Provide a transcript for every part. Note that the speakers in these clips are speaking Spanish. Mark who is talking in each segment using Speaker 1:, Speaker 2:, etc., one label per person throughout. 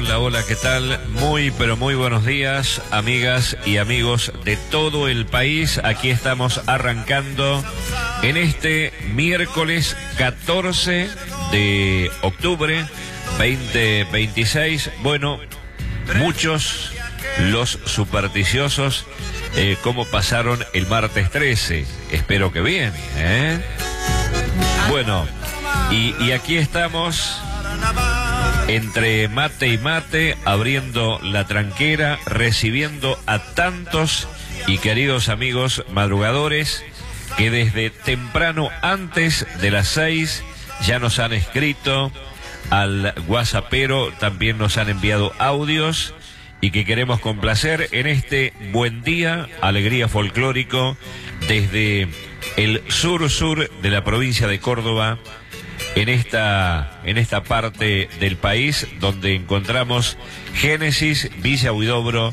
Speaker 1: Hola, hola, ¿qué tal? Muy, pero muy buenos días, amigas y amigos de todo el país. Aquí estamos arrancando en este miércoles 14 de octubre 2026. Bueno, muchos los supersticiosos, ¿cómo pasaron el martes 13? Espero que bien, ¿eh? Bueno, y aquí estamos entre mate y mate, abriendo la tranquera, recibiendo a tantos y queridos amigos madrugadores que desde temprano, antes de las 6, ya nos han escrito al WhatsAppero, también nos han enviado audios y que queremos complacer en este buen día, alegría folclórico, desde el sur de la provincia de Córdoba, en esta parte del país donde encontramos Génesis, Villa Huidobro,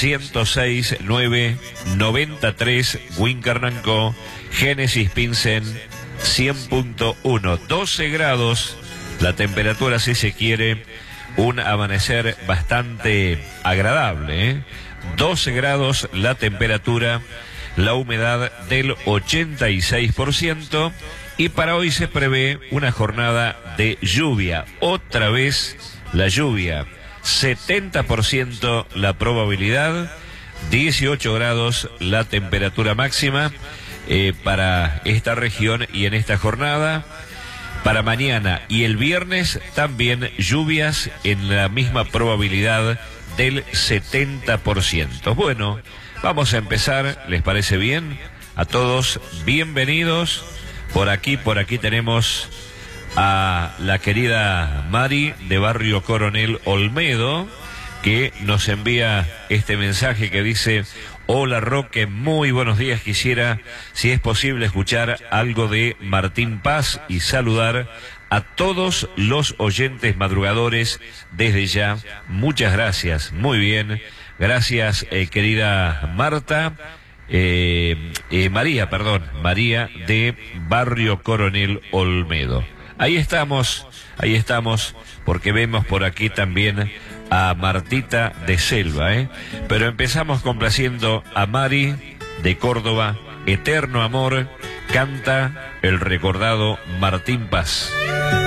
Speaker 1: 106.993, Huincarnancó, Génesis Pincén, 100.1, 12 grados, la temperatura si se quiere, un amanecer bastante agradable, ¿eh? 12 grados la temperatura, la humedad del 86%, y para hoy se prevé una jornada de lluvia. Otra vez la lluvia. 70% la probabilidad. 18 grados la temperatura máxima para esta región y en esta jornada. Para mañana y el viernes también lluvias en la misma probabilidad del 70%. Bueno, vamos a empezar. ¿Les parece bien? A todos, bienvenidos. Por aquí tenemos a la querida Mari de Barrio Coronel Olmedo, que nos envía este mensaje que dice: hola Roque, muy buenos días, quisiera, si es posible, escuchar algo de Martín Paz y saludar a todos los oyentes madrugadores desde ya. Muchas gracias, muy bien, gracias querida Marta. María de Barrio Coronel Olmedo. Ahí estamos, porque vemos por aquí también a Martita de Selva, Pero empezamos complaciendo a Mari de Córdoba, Eterno Amor, canta el recordado Martín Paz.